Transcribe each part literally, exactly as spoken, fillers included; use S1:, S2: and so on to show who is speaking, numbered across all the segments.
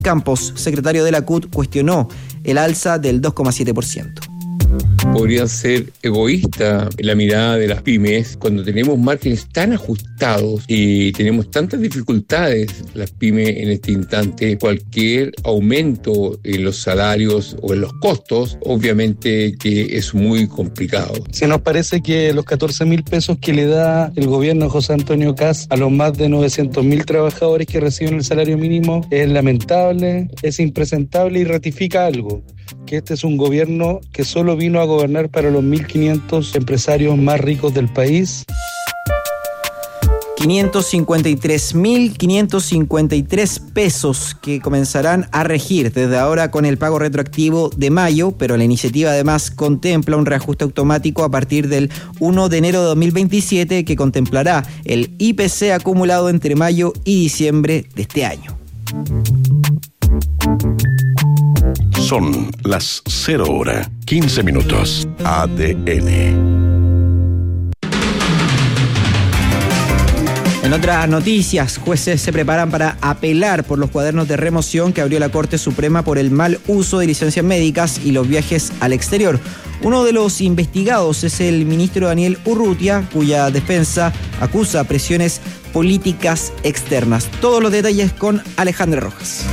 S1: Campos, secretario de la C U T, cuestionó el alza del dos coma siete por ciento.
S2: Podría ser egoísta la mirada de las pymes cuando tenemos márgenes tan ajustados y tenemos tantas dificultades las pymes en este instante. Cualquier aumento en los salarios o en los costos, obviamente que es muy complicado.
S3: Si nos parece que los catorce mil pesos que le da el gobierno de José Antonio Kast a los más de novecientos mil trabajadores que reciben el salario mínimo es lamentable, es impresentable y ratifica algo, que este es un gobierno que solo vino a gobernar para los mil quinientos empresarios más ricos del país.
S1: quinientos cincuenta y tres mil quinientos cincuenta y tres pesos que comenzarán a regir desde ahora con el pago retroactivo de mayo, pero la iniciativa además contempla un reajuste automático a partir del primero de enero de dos mil veintisiete que contemplará el I P C acumulado entre mayo y diciembre de este año.
S4: Son las cero hora, quince minutos. A D N.
S1: En otras noticias, jueces se preparan para apelar por los cuadernos de remoción que abrió la Corte Suprema por el mal uso de licencias médicas y los viajes al exterior. Uno de los investigados es el ministro Daniel Urrutia, cuya defensa acusa presiones políticas externas. Todos los detalles con Alejandra Rojas.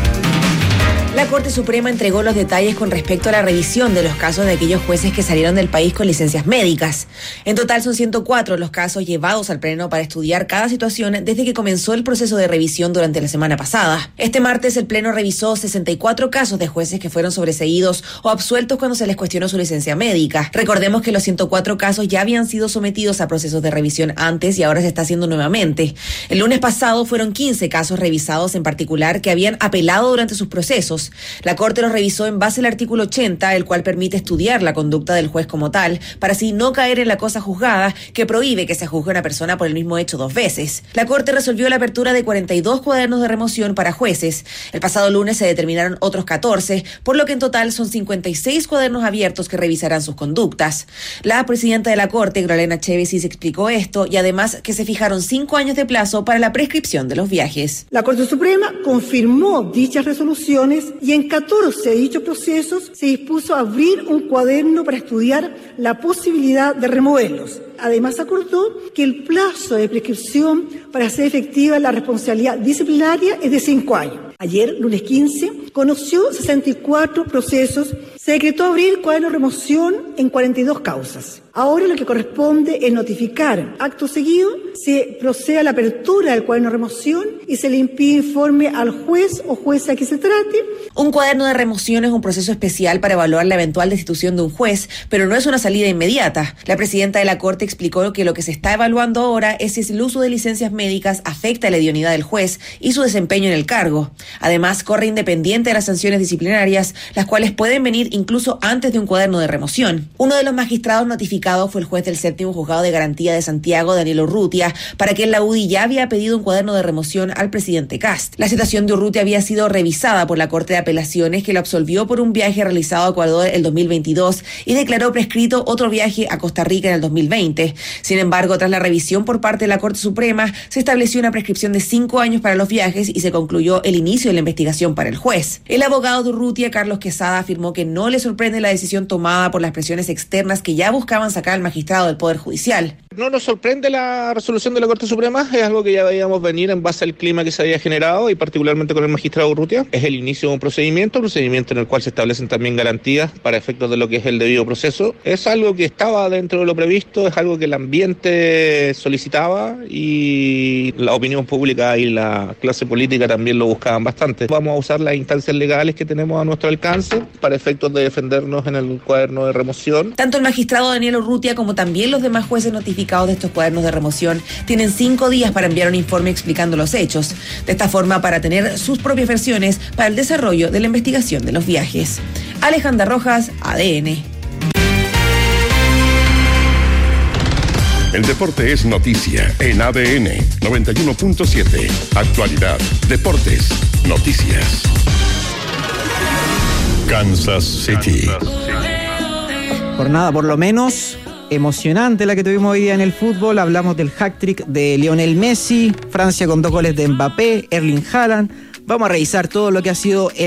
S5: La Corte Suprema entregó los detalles con respecto a la revisión de los casos de aquellos jueces que salieron del país con licencias médicas. En total son ciento cuatro los casos llevados al Pleno para estudiar cada situación desde que comenzó el proceso de revisión durante la semana pasada. Este martes el Pleno revisó sesenta y cuatro casos de jueces que fueron sobreseídos o absueltos cuando se les cuestionó su licencia médica. Recordemos que los ciento cuatro casos ya habían sido sometidos a procesos de revisión antes y ahora se está haciendo nuevamente. El lunes pasado fueron quince casos revisados en particular que habían apelado durante sus procesos. La Corte los revisó en base al artículo ochenta, el cual permite estudiar la conducta del juez como tal, para así no caer en la cosa juzgada que prohíbe que se juzgue a una persona por el mismo hecho dos veces. La Corte resolvió la apertura de cuarenta y dos cuadernos de remoción para jueces. El pasado lunes se determinaron otros catorce, por lo que en total son cincuenta y seis cuadernos abiertos que revisarán sus conductas. La presidenta de la Corte, Gloriana Chévesis, explicó esto y además que se fijaron cinco años de plazo para la prescripción de los viajes.
S6: La Corte Suprema confirmó dichas resoluciones y en catorce de dichos procesos se dispuso a abrir un cuaderno para estudiar la posibilidad de removerlos. Además acordó que el plazo de prescripción para hacer efectiva la responsabilidad disciplinaria es de cinco años. Ayer, lunes quince, conoció sesenta y cuatro procesos, se decretó abrir cuaderno de remoción en cuarenta y dos causas. Ahora lo que corresponde es notificar. Acto seguido, se procede a la apertura del cuaderno de remoción y se le impide informe al juez o jueza que se trate.
S5: Un cuaderno de remoción es un proceso especial para evaluar la eventual destitución de un juez, pero no es una salida inmediata. La presidenta de la Corte explicó que lo que se está evaluando ahora es si el uso de licencias médicas afecta la idoneidad del juez y su desempeño en el cargo. Además, corre independiente de las sanciones disciplinarias, las cuales pueden venir incluso antes de un cuaderno de remoción. Uno de los magistrados notificados fue el juez del séptimo juzgado de garantía de Santiago, Daniel Urrutia, para que la U D I ya había pedido un cuaderno de remoción al presidente Kast. La citación de Urrutia había sido revisada por la Corte de Apelaciones, que lo absolvió por un viaje realizado a Ecuador el dos mil veintidós y declaró prescrito otro viaje a Costa Rica en el dos mil veinte. Sin embargo, tras la revisión por parte de la Corte Suprema, se estableció una prescripción de cinco años para los viajes y se concluyó el inicio de la investigación para el juez. El abogado de Urrutia, Carlos Quesada, afirmó que no le sorprende la decisión tomada por las presiones externas que ya buscaban sacar al magistrado del Poder Judicial.
S7: No nos sorprende la resolución de la Corte Suprema, es algo que ya veíamos venir en base al clima que se había generado y particularmente con el magistrado Urrutia. Es el inicio de un procedimiento, un procedimiento en el cual se establecen también garantías para efectos de lo que es el debido proceso. Es algo que estaba dentro de lo previsto, es algo que el ambiente solicitaba y la opinión pública y la clase política también lo buscaban bastante. Vamos a usar las instancias legales que tenemos a nuestro alcance para efectos de defendernos en el cuaderno de remoción.
S5: Tanto el magistrado Daniel Urrutia como también los demás jueces notificados de estos cuadernos de remoción tienen cinco días para enviar un informe explicando los hechos. De esta forma, para tener sus propias versiones para el desarrollo de la investigación de los viajes. Alejandra Rojas, A D N.
S4: El deporte es noticia en A D N noventa y uno punto siete. Actualidad, deportes, noticias. Kansas City.
S1: Jornada por lo menos emocionante la que tuvimos hoy día en el fútbol. Hablamos del hat-trick de Lionel Messi, Francia con dos goles de Mbappé, Erling Haaland, Vamos a revisar todo lo que ha sido el